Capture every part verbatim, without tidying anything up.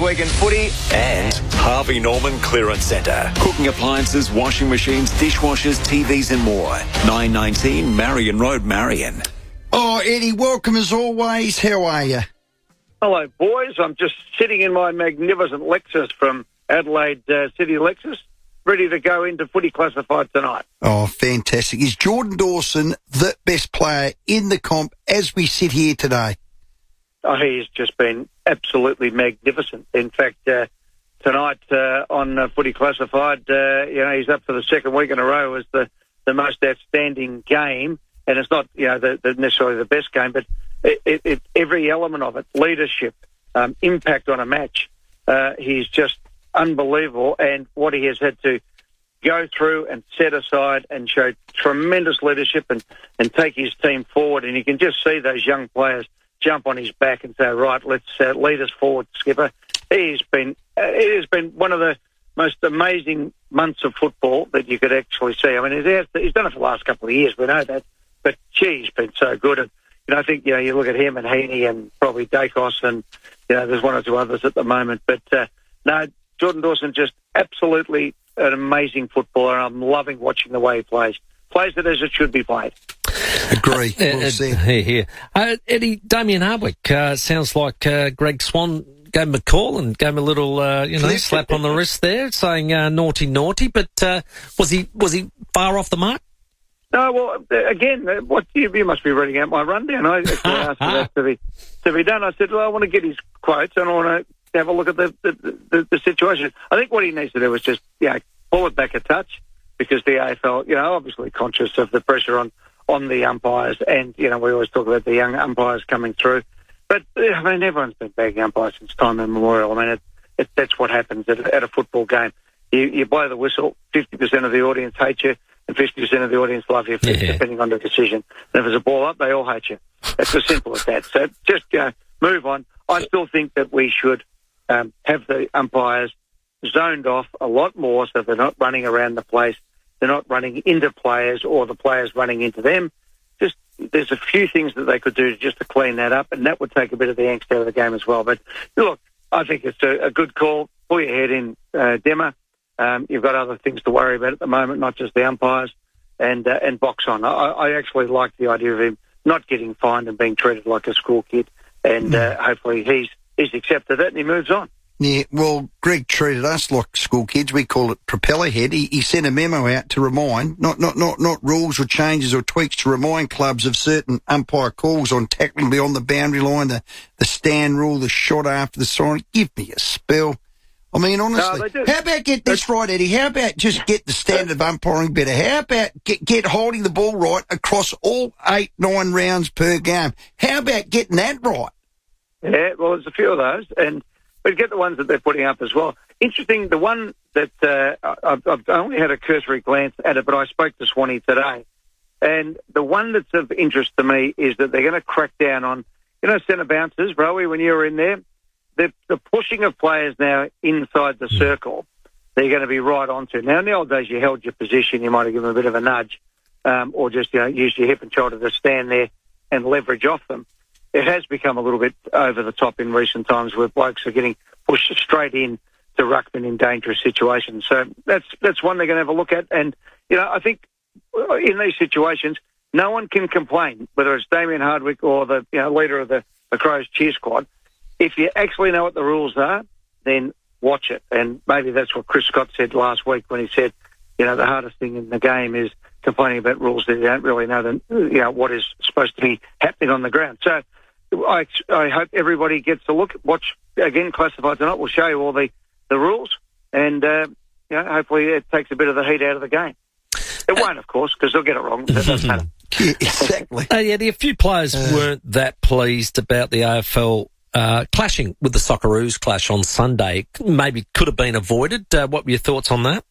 week in footy. And Harvey Norman Clearance Centre. Cooking appliances, washing machines, dishwashers, T Vs and more. nine nineteen Marion Road, Marion. Oh, Eddie, welcome as always. How are you? Hello, boys. I'm just sitting in my magnificent Lexus from Adelaide uh, City Lexus, ready to go into footy classified tonight. Oh, fantastic. Is Jordan Dawson the best player in the comp as we sit here today? Oh, he's just been absolutely magnificent. In fact, uh, tonight uh, on uh, footy classified, uh, you know, he's up for the second week in a row as the, the most outstanding game. And it's not, you know, the, the necessarily the best game, but it, it, it, every element of it, leadership, um, impact on a match, uh, he's just unbelievable. And what he has had to go through and set aside and show tremendous leadership and, and take his team forward. And you can just see those young players jump on his back and say, right, let's uh, lead us forward, Skipper. He's been, uh, it has been one of the most amazing months of football that you could actually see. I mean, he's, he's done it for the last couple of years, we know that. But, gee, he's been so good. And, you know, I think, you know, you look at him and Heaney and probably Dacos and, you know, there's one or two others at the moment. But, uh, no, Jordan Dawson, just absolutely an amazing footballer. I'm loving watching the way he plays. Plays it as it should be played. Agree. Uh, well said. uh, here, here. Uh, Eddie, Damien Hardwick, uh, sounds like uh, Greg Swan gave him a call and gave him a little, uh, you know, slap on the wrist there, saying uh, naughty, naughty. But uh, was he was he far off the mark? No, well, again, what you, you must be reading out my rundown. I actually asked for that to be, to be done. I said, well, I want to get his quotes and I want to have a look at the, the, the, the situation. I think what he needs to do is just, you know, pull it back a touch because the A F L, you know, obviously conscious of the pressure on, on the umpires and, you know, we always talk about the young umpires coming through. But, I mean, everyone's been bagging umpires since time immemorial. I mean, it, it, that's what happens at, at a football game. You, you blow the whistle, fifty percent of the audience hate you, and fifty percent of the audience love you, yeah. depending on the decision. And if there's a ball up, they all hate you. It's as simple as that. So just uh, move on. I still think that we should um, have the umpires zoned off a lot more so they're not running around the place, they're not running into players or the players running into them. Just there's a few things that they could do just to clean that up, and that would take a bit of the angst out of the game as well. But look, I think it's a, a good call. Pull your head in, uh, Demmer. Um, you've got other things to worry about at the moment, not just the umpires, and uh, and box on. I, I actually like the idea of him not getting fined and being treated like a school kid, and uh, hopefully he's he's accepted it and he moves on. Yeah, well, Greg treated us like school kids. We call it propeller head. He, he sent a memo out to remind, not not not not rules or changes or tweaks, to remind clubs of certain umpire calls on tackling beyond the boundary line, the, the stand rule, the shot after the siren. Give me a spell. I mean, honestly, no, how about get this right, Eddie? How about just get the standard of umpiring better? How about get, get holding the ball right across all eight, nine rounds per game? How about getting that right? Yeah, well, there's a few of those, and but get the ones that they're putting up as well. Interesting, the one that uh, I've, I've only had a cursory glance at it, but I spoke to Swanee today, and the one that's of interest to me is that they're going to crack down on, you know, centre bounces, Rowie, when you were in there. The, the pushing of players now inside the circle, they're going to be right onto. Now, in the old days, you held your position, you might have given them a bit of a nudge, um, or just, you know, use your hip and shoulder to stand there and leverage off them. It has become a little bit over the top in recent times where blokes are getting pushed straight in to ruckman in dangerous situations. So that's that's one they're going to have a look at. And, you know, I think in these situations, no one can complain, whether it's Damien Hardwick or the, you know, leader of the, the Crows cheer squad. If you actually know what the rules are, then watch it. And maybe that's what Chris Scott said last week when he said, you know, the hardest thing in the game is complaining about rules that you don't really know, the, you know, what is supposed to be happening on the ground. So I, I hope everybody gets a look. Watch, again, Classified tonight. We'll show you all the, the rules. And, uh, you know, hopefully it takes a bit of the heat out of the game. It won't, of course, because they'll get it wrong. That doesn't matter. Yeah, exactly. Uh, yeah, a few players uh, weren't that pleased about the A F L Uh, clashing with the Socceroos clash on Sunday. Maybe could have been avoided. Uh, what were your thoughts on that?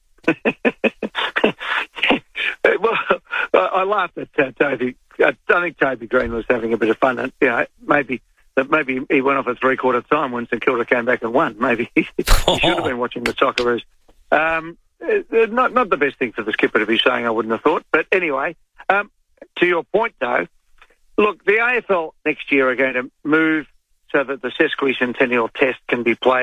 Well, I laughed at uh, Toby. I think Toby Green was having a bit of fun. And, you know, maybe that maybe he went off at three-quarter time when St Kilda came back and won. Maybe he, he should have been watching the Socceroos. Um, not not the best thing for the skipper to be saying, I wouldn't have thought. But anyway, um, to your point, though, look, the A F L next year are going to move so that the sesquicentennial test can be played